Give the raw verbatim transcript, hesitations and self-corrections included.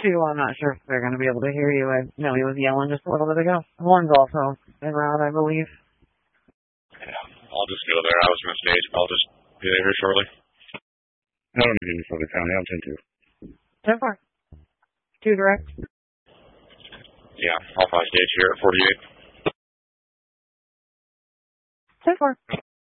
two, I'm not sure if they're going to be able to hear you. I know he was yelling just a little bit ago. One's also en route, I believe. Yeah, I'll just go there. I was going to stage, but I'll just be there here shortly. I don't need any further county. I'm ten two. ten four. Two direct. Yeah, I'll probably stage here at forty-eight. ten four.